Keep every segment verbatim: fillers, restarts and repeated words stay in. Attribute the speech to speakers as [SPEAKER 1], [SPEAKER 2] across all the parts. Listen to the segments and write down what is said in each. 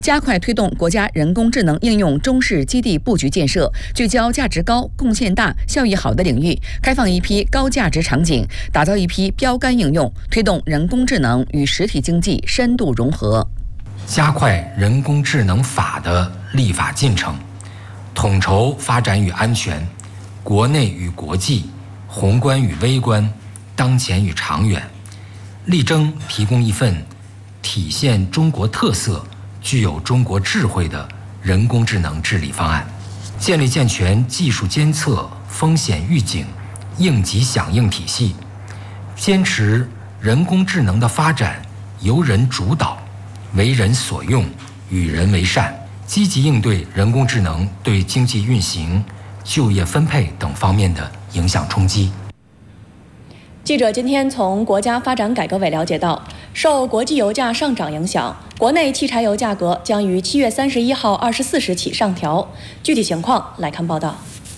[SPEAKER 1] 加快推动国家人工智能应用中式基地布局建设，聚焦价值高、贡献大、效益好的领域，开放一批高价值场景，打造一批标杆应用，推动人工智能与实体经济深度融合。
[SPEAKER 2] 加快人工智能法的立法进程，统筹发展与安全，国内与国际，宏观与微观，当前与长远，力争提供一份体现中国特色、具有中国智慧的人工智能治理方案，建立健全技术监测、风险预警、应急响应体系，坚持人工智能的发展由人主导、为人所用、与人为善，积极应对人工智能对经济运行、就业分配等方面的影响冲击。
[SPEAKER 3] 记者今天从国家发展改革委了解到，受国际油价上涨影响，国内汽柴油价格将于七月三十一号二十四时起上调。具体情况来看报道。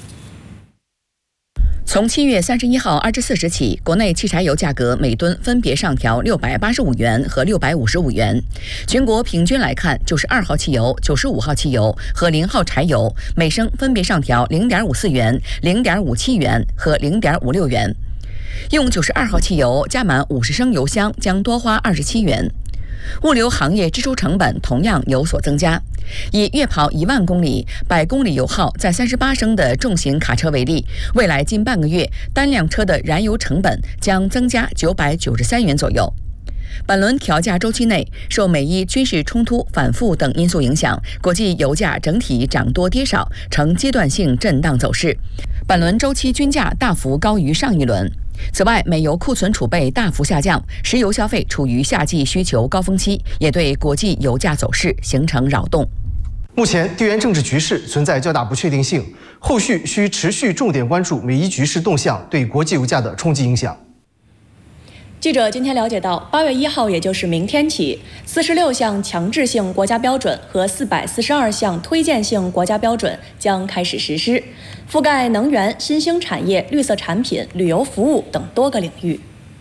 [SPEAKER 1] 从七月三十一号二十四时起，国内汽柴油价格每吨分别上调六百八十五元和六百五十五元。全国平均来看，九十二号汽油、九十五号汽油和零号柴油每升分别上调零点五四元、零点五七元和零点五六元。用九十二号汽油加满五十升油箱将多花二十七元。物流行业支出成本同样有所增加。以月跑一万公里、百公里油耗在三十八升的重型卡车为例，未来近半个月单辆车的燃油成本将增加九百九十三元左右。本轮调价周期内，受美伊军事冲突反复等因素影响，国际油价整体涨多跌少，呈阶段性震荡走势。本轮周期均价大幅高于上一轮。此外，美油库存储备大幅下降，石油消费处于夏季需求高峰期，也对国际油价走势形成扰动。
[SPEAKER 4] 目前地缘政治局势存在较大不确定性，后续需持续重点关注美伊局势动向对国际油价的冲击影响。
[SPEAKER 3] 记者今天了解到，八月一号，也就是明天起，四十六项强制性国家标准和四百四十二项推荐性国家标准将开始实施，覆盖能源、新兴产业、绿色产品、旅游服务等多个领域。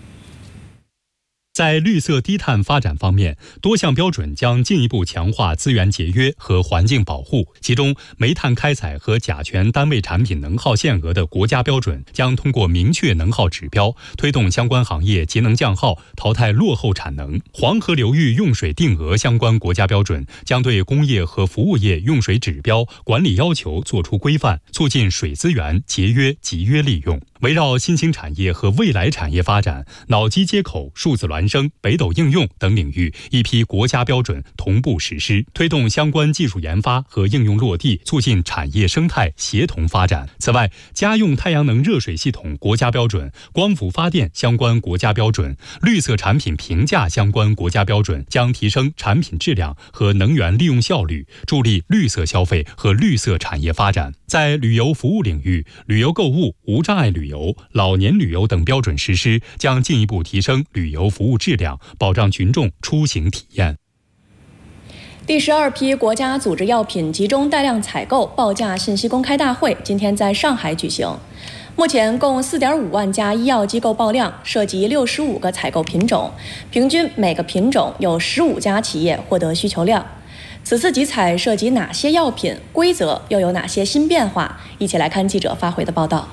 [SPEAKER 5] 在绿色低碳发展方面，多项标准将进一步强化资源节约和环境保护。其中，煤炭开采和甲醛单位产品能耗限额的国家标准将通过明确能耗指标，推动相关行业节能降耗，淘汰落后产能。黄河流域用水定额相关国家标准将对工业和服务业用水指标、管理要求作出规范，促进水资源节约集约利用。围绕新兴产业和未来产业发展，脑机接口、数字孪生、北斗应用等领域一批国家标准同步实施，推动相关技术研发和应用落地，促进产业生态协同发展。此外，家用太阳能热水系统国家标准、光伏发电相关国家标准、绿色产品评价相关国家标准将提升产品质量和能源利用效率，助力绿色消费和绿色产业发展。在旅游服务领域，旅游购物、无障碍旅游、老年旅游等标准实施，将进一步提升旅游服务质量，保障群众出行体验。
[SPEAKER 3] 第十二批国家组织药品集中带量采购报价信息公开大会今天在上海举行。目前共 四点五万家医药机构报量，涉及六十五个采购品种，平均每个品种有十五家企业获得需求量。此次集采涉及哪些药品？规则又有哪些新变化？一起来看记者发回的报道。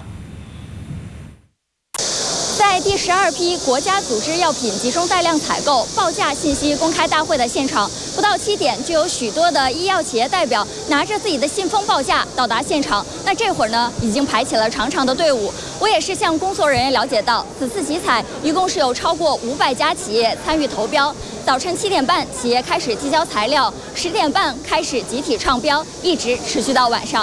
[SPEAKER 6] 在第十二批国家组织药品集中带量采购报价信息公开大会的现场，不到七点就有许多的医药企业代表拿着自己的信封报价到达现场。那这会儿呢，已经排起了长长的队伍。我也是向工作人员了解到，此次集采一共是有超过五百家企业参与投标。早晨七点半，企业开始递交材料，十点半开始集体唱标，一直持续到晚上。